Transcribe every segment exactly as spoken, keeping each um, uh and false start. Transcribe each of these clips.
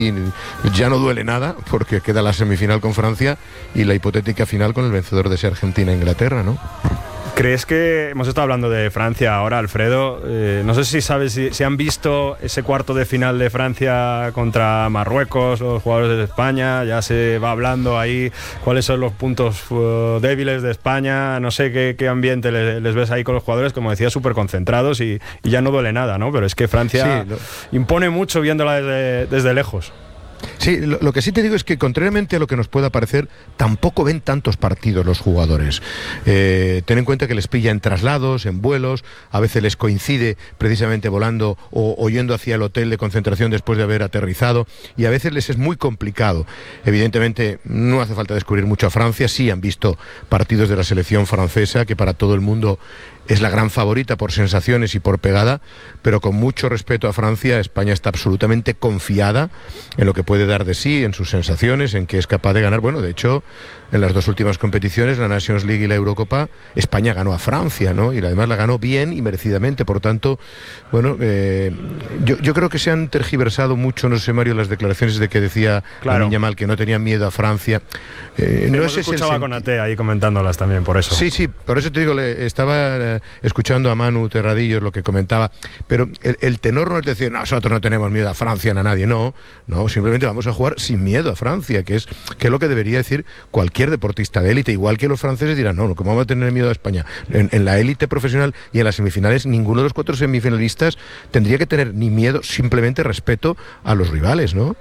y ya no duele nada porque queda la semifinal con Francia y la hipotética final con el vencedor de ese Argentina-Inglaterra, ¿no? ¿Crees que hemos estado hablando de Francia ahora, Alfredo? Eh, no sé si sabes si, si han visto ese cuarto de final de Francia contra Marruecos, los jugadores de España. Ya se va hablando ahí cuáles son los puntos uh, débiles de España. No sé qué, qué ambiente les, les ves ahí con los jugadores, como decía, súper concentrados y, y ya no duele nada, ¿no? Pero es que Francia sí, lo... impone mucho viéndola desde, desde lejos. Sí, lo, lo que sí te digo es que, contrariamente a lo que nos pueda parecer, tampoco ven tantos partidos los jugadores. Eh, ten en cuenta que les pilla en traslados, en vuelos, a veces les coincide precisamente volando o, o yendo hacia el hotel de concentración después de haber aterrizado, y a veces les es muy complicado. Evidentemente, no hace falta descubrir mucho a Francia. Sí han visto partidos de la selección francesa, que para todo el mundo es la gran favorita por sensaciones y por pegada, pero con mucho respeto a Francia, España está absolutamente confiada en lo que puede dar de sí, en sus sensaciones, en que es capaz de ganar. Bueno, de hecho, en las dos últimas competiciones, la Nations League y la Eurocopa, España ganó a Francia, ¿no? Y además la ganó bien y merecidamente. Por tanto, bueno, eh, yo, yo creo que se han tergiversado mucho, no sé, Mario, las declaraciones de que decía claro. Lamine Yamal que no tenían miedo a Francia. Eh, no sé si escuchaba con Ate ahí comentándolas también, por eso. Sí, sí, por eso te digo, le, estaba eh, escuchando a Manu Terradillos lo que comentaba, pero el, el tenor no es decir, nosotros no tenemos miedo a Francia, ni a nadie, no, no, simplemente vamos a jugar sin miedo a Francia, que es, que es lo que debería decir cualquier deportista de élite, igual que los franceses dirán, no, ¿cómo vamos a tener miedo a España? En, en la élite profesional y en las semifinales, ninguno de los cuatro semifinalistas tendría que tener ni miedo, simplemente respeto a los rivales, ¿no?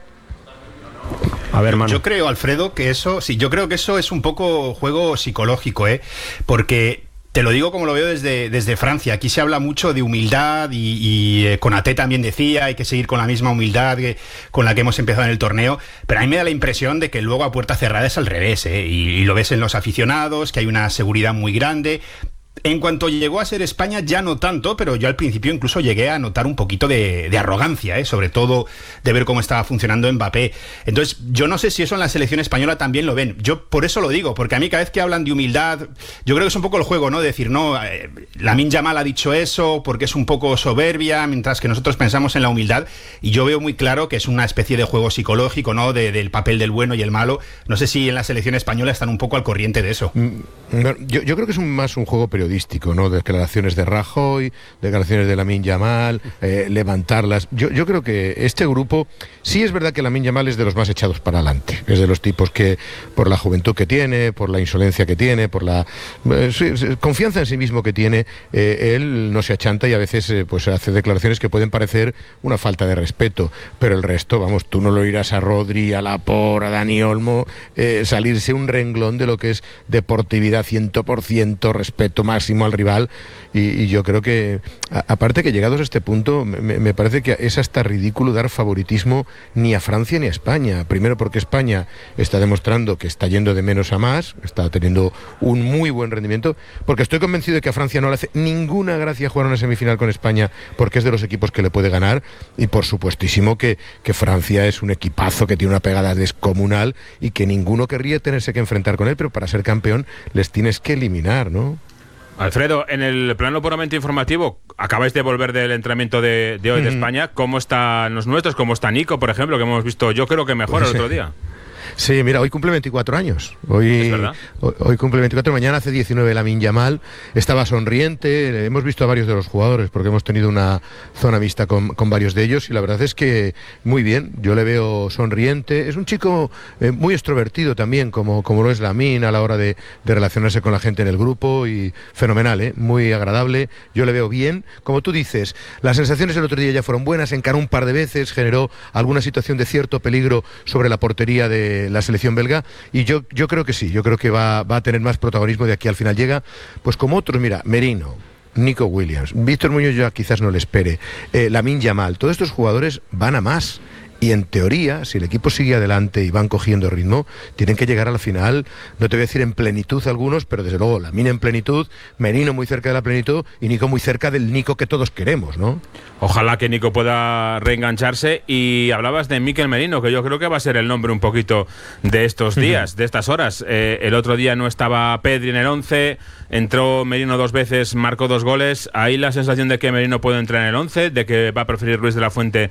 A ver, Manu. Yo creo, Alfredo, que eso, sí, yo creo que eso es un poco juego psicológico, ¿eh? Porque te lo digo como lo veo desde, desde Francia. Aquí se habla mucho de humildad y, y eh, Konaté también decía, hay que seguir con la misma humildad que, con la que hemos empezado en el torneo, pero a mí me da la impresión de que luego a puerta cerrada es al revés, ¿eh? Y, y lo ves en los aficionados, que hay una seguridad muy grande. En cuanto llegó a ser España, ya no tanto, pero yo al principio incluso llegué a notar un poquito de, de arrogancia, ¿eh? Sobre todo de ver cómo estaba funcionando Mbappé. Entonces, yo no sé si eso en la selección española también lo ven. Yo por eso lo digo, porque a mí cada vez que hablan de humildad, yo creo que es un poco el juego, ¿no? De decir, no, eh, Lamine Yamal ha dicho eso porque es un poco soberbia, mientras que nosotros pensamos en la humildad, y yo veo muy claro que es una especie de juego psicológico, ¿no? De, del papel del bueno y el malo. No sé si en la selección española están un poco al corriente de eso. Yo, yo creo que es un, más un juego periodístico, ¿no? Declaraciones de Rajoy, declaraciones de Lamine Yamal, eh, levantarlas. Yo, yo creo que este grupo, sí es verdad que Lamine Yamal es de los más echados para adelante, es de los tipos que, por la juventud que tiene, por la insolencia que tiene, por la eh, sí, confianza en sí mismo que tiene, eh, él no se achanta y a veces eh, pues hace declaraciones que pueden parecer una falta de respeto, pero el resto, vamos, tú no lo irás a Rodri, a Laporte, a Dani Olmo, eh, salirse un renglón de lo que es deportividad cien por ciento, respeto máximo al rival, y, y yo creo que a, aparte que llegados a este punto me, me parece que es hasta ridículo dar favoritismo ni a Francia ni a España. Primero porque España está demostrando que está yendo de menos a más, está teniendo un muy buen rendimiento, porque estoy convencido de que a Francia no le hace ninguna gracia jugar una semifinal con España, porque es de los equipos que le puede ganar, y por supuestísimo que, que Francia es un equipazo que tiene una pegada descomunal y que ninguno querría tenerse que enfrentar con él, pero para ser campeón les tienes que eliminar, ¿no? Alfredo, en el plano puramente informativo, acabáis de volver del entrenamiento de, de hoy de España. ¿Cómo están los nuestros? ¿Cómo está Nico, por ejemplo, que hemos visto, yo creo que mejor el otro día? Sí, mira, hoy cumple veinticuatro años. Hoy, ¿Es verdad? Hoy, hoy cumple veinticuatro, mañana hace diecinueve Lamine Yamal. Estaba sonriente, hemos visto a varios de los jugadores porque hemos tenido una zona vista con, con varios de ellos y la verdad es que muy bien, yo le veo sonriente. Es un chico eh, muy extrovertido también, como, como lo es Lamine a la hora de, de relacionarse con la gente en el grupo, y fenomenal, ¿eh? Muy agradable. Yo le veo bien. Como tú dices, las sensaciones el otro día ya fueron buenas, encaró un par de veces, generó alguna situación de cierto peligro sobre la portería de la selección belga, y yo, yo creo que sí, yo creo que va, va a tener más protagonismo de aquí al final. Llega, pues como otros, mira, Merino, Nico Williams, Víctor Muñoz ya quizás no le espere, eh, Lamine Yamal, todos estos jugadores van a más. Y en teoría, si el equipo sigue adelante y van cogiendo ritmo, tienen que llegar a la final, no te voy a decir en plenitud algunos, pero desde luego Lamine en plenitud, Merino muy cerca de la plenitud y Nico muy cerca del Nico que todos queremos, ¿no? Ojalá que Nico pueda reengancharse. Y hablabas de Mikel Merino, que yo creo que va a ser el nombre un poquito de estos días, de estas horas. Eh, el otro día no estaba Pedri en el once, entró Merino dos veces, marcó dos goles. Ahí la sensación de que Merino puede entrar en el once, de que va a preferir Luis de la Fuente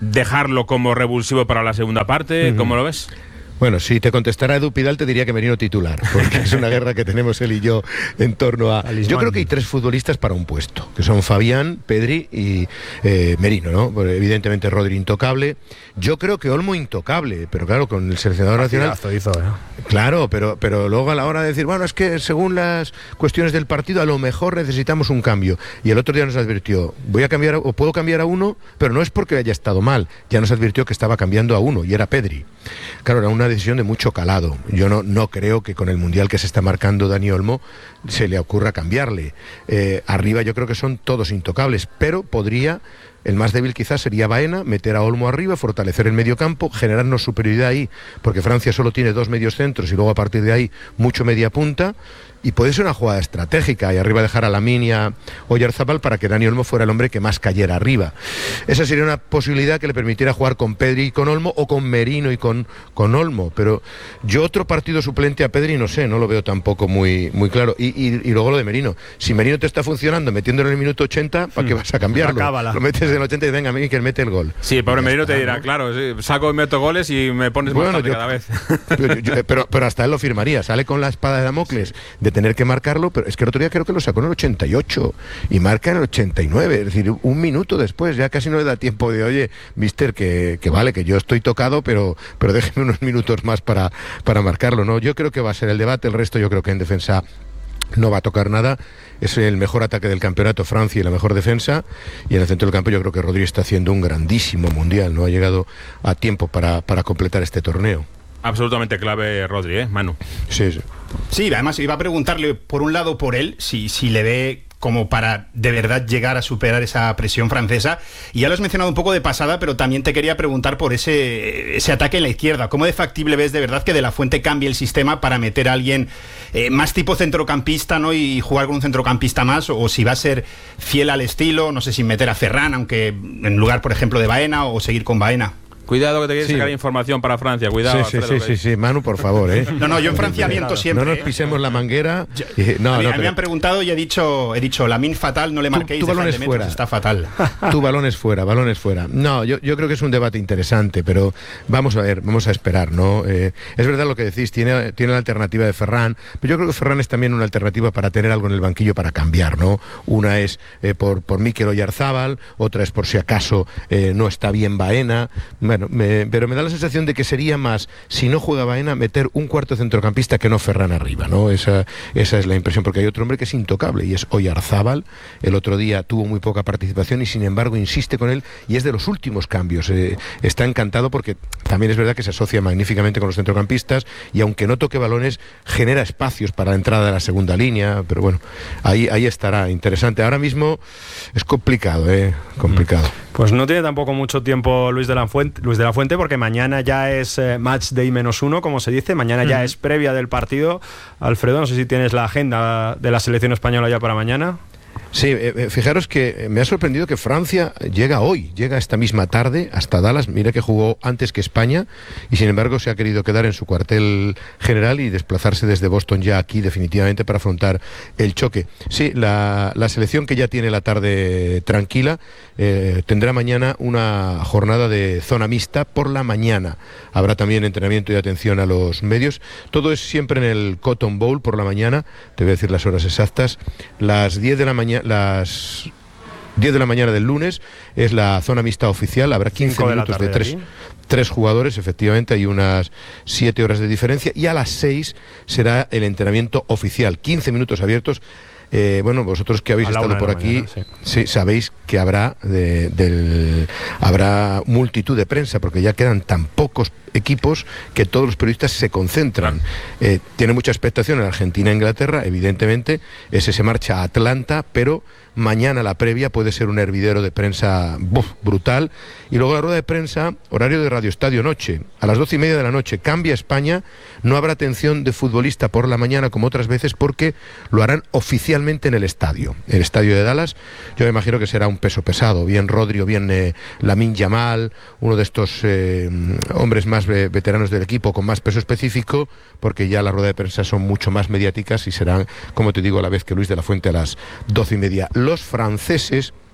dejarlo como revulsivo para la segunda parte? Uh-huh. ¿Cómo lo ves? Bueno, si te contestara Edu Pidal te diría que Merino titular, porque es una guerra que tenemos él y yo en torno a... Yo creo que hay tres futbolistas para un puesto, que son Fabián, Pedri y eh, Merino, ¿no? Pues evidentemente Rodri intocable. Yo creo que Olmo intocable, pero claro, con el seleccionador nacional... Hizo, ¿eh? Claro, pero, pero luego a la hora de decir, bueno, es que según las cuestiones del partido a lo mejor necesitamos un cambio. Y el otro día nos advirtió, voy a cambiar, o puedo cambiar a uno, pero no es porque haya estado mal. Ya nos advirtió que estaba cambiando a uno, y era Pedri. Claro, era una decisión de mucho calado. Yo no, no creo que con el mundial que se está marcando Dani Olmo se le ocurra cambiarle. Eh, arriba yo creo que son todos intocables, pero podría... El más débil quizás sería Baena, meter a Olmo arriba, fortalecer el medio campo, generarnos superioridad ahí, porque Francia solo tiene dos medios centros y luego a partir de ahí mucho media punta, y puede ser una jugada estratégica, y arriba dejar a Lamine y a Oyarzabal para que Dani Olmo fuera el hombre que más cayera arriba. Esa sería una posibilidad que le permitiera jugar con Pedri y con Olmo, o con Merino y con, con Olmo, pero yo otro partido suplente a Pedri no sé, no lo veo tampoco muy, muy claro. Y, y, y luego lo de Merino, si Merino te está funcionando metiéndolo en el minuto ochenta, ¿para qué vas a cambiarlo? Acábala. Lo metes en el ochenta y venga, Miguel, que mete el gol. Sí, el pobre Merino te dirá, ¿no? Claro, sí, saco y meto goles y me pones bueno, más tarde yo, cada vez. Yo, yo, pero, pero hasta él lo firmaría, sale con la espada de Damocles de tener que marcarlo, pero es que el otro día creo que lo sacó en el ochenta y ocho y marca en el ochenta y nueve, es decir, un minuto después, ya casi no le da tiempo de, oye, mister, que, que vale, que yo estoy tocado, pero, pero déjeme unos minutos más para, para marcarlo, ¿no? Yo creo que va a ser el debate, el resto yo creo que en defensa no va a tocar nada. Es el mejor ataque del campeonato Francia y la mejor defensa, y en el centro del campo yo creo que Rodri está haciendo un grandísimo mundial, no ha llegado a tiempo para, para completar este torneo. Absolutamente clave Rodri, ¿eh, Manu? Sí, sí. Sí, además iba a preguntarle por un lado por él, si, si le ve como para de verdad llegar a superar esa presión francesa. Y ya lo has mencionado un poco de pasada, pero también te quería preguntar por ese, ese ataque en la izquierda. ¿Cómo de factible ves de verdad que De La Fuente cambie el sistema para meter a alguien eh, más tipo centrocampista, ¿no? Y jugar con un centrocampista más, o, o si va a ser fiel al estilo, no sé, sin meter a Ferran, aunque en lugar, por ejemplo, de Baena, o seguir con Baena? Cuidado que te quieres sí. sacar información para Francia, cuidado. Sí, sí, sí, sí, sí, Manu, por favor, ¿eh? No, no, yo en Francia miento siempre. No nos pisemos la manguera. Yo, y, no, a mí, no, a mí pero... me han preguntado y he dicho, he dicho, Lamine fatal, no le marquéis, tu, tu balón es fuera. Está fatal. Tu balón es fuera, balón es fuera. No, yo, yo creo que es un debate interesante, pero vamos a ver, vamos a esperar, ¿no? Eh, es verdad lo que decís, tiene, tiene la alternativa de Ferran, pero yo creo que Ferran es también una alternativa para tener algo en el banquillo para cambiar, ¿no? Una es eh, por, por Mikel Oyarzabal, otra es por si acaso eh, no está bien Baena. Bueno, me, pero me da la sensación de que sería más, si no juega Baena, meter un cuarto centrocampista que no Ferran arriba, ¿no? Esa, esa es la impresión, porque hay otro hombre que es intocable y es Oyarzabal. El otro día tuvo muy poca participación y sin embargo insiste con él y es de los últimos cambios. Eh, está encantado porque también es verdad que se asocia magníficamente con los centrocampistas y aunque no toque balones, genera espacios para la entrada de la segunda línea, pero bueno, ahí, ahí estará, interesante. Ahora mismo es complicado, ¿eh? Complicado. Pues no tiene tampoco mucho tiempo Luis de la Fuente, Luis de la Fuente porque mañana ya es eh, match day menos uno, como se dice, mañana ya es previa del partido. Alfredo, no sé si tienes la agenda de la selección española ya para mañana. Sí, eh, fijaros que me ha sorprendido que Francia llega hoy, llega esta misma tarde hasta Dallas. Mira que jugó antes que España y sin embargo se ha querido quedar en su cuartel general y desplazarse desde Boston ya aquí definitivamente para afrontar el choque. Sí, la, la selección que ya tiene la tarde tranquila eh, tendrá mañana una jornada de zona mixta por la mañana. Habrá también entrenamiento y atención a los medios. Todo es siempre en el Cotton Bowl por la mañana. Te voy a decir las horas exactas. Las diez de la mañana, las diez de la mañana del lunes es la zona mixta oficial. Habrá quince minutos de, de tres, tres jugadores, efectivamente, hay unas siete horas de diferencia. Y a las seis será el entrenamiento oficial, quince minutos abiertos. Eh, bueno, vosotros que habéis estado por aquí, mañana, sí. Sí, sabéis que habrá de, del, habrá multitud de prensa, porque ya quedan tan pocos equipos que todos los periodistas se concentran. Eh, tiene mucha expectación en Argentina e Inglaterra, evidentemente. Ese se marcha a Atlanta, pero mañana la previa puede ser un hervidero de prensa buf, brutal. Y luego la rueda de prensa, horario de Radio Estadio Noche, a las doce y media de la noche. Cambia España, no habrá atención de futbolista por la mañana como otras veces, porque lo harán oficialmente en el estadio, el estadio de Dallas. Yo me imagino que será un peso pesado, bien Rodri o bien eh, Lamine Yamal, uno de estos eh, hombres más eh, veteranos del equipo con más peso específico, porque ya las ruedas de prensa son mucho más mediáticas y serán, como te digo, a la vez que Luis de la Fuente a las doce y media. Los franceses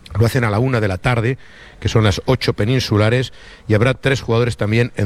Lo hacen a la una de la tarde, que son las ocho peninsulares, y habrá tres jugadores también en